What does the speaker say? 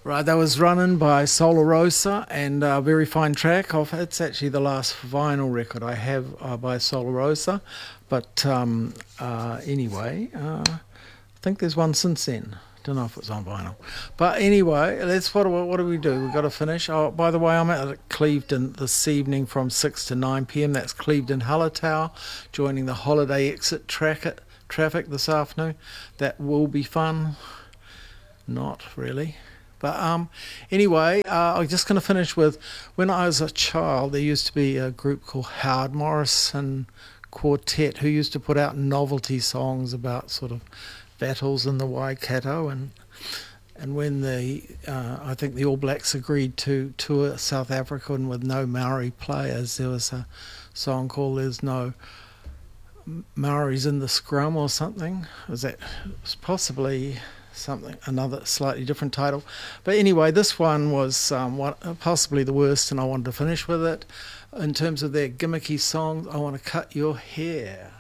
Right, that was Running by Solar Rosa, and a very fine track. It's actually the last vinyl record I have by Solar Rosa, but anyway, I think there's one since then. Don't know if it's on vinyl, but anyway, that's what do we do? We've got to finish. Oh, by the way, I'm at Clevedon this evening from 6 to 9 p.m. That's Clevedon Hallertau, joining the Holiday Exit traffic this afternoon. That will be fun. Not really. But anyway, I'm just going to finish with, when I was a child, there used to be a group called Howard Morrison Quartet who used to put out novelty songs about sort of battles in the Waikato, and when I think the All Blacks agreed to tour South Africa and with no Maori players, there was a song called "There's No Maoris in the Scrum" or something. It was possibly something, another slightly different title, but anyway, this one was possibly the worst, and I wanted to finish with it. In terms of their gimmicky songs, I Want to Cut Your Hair.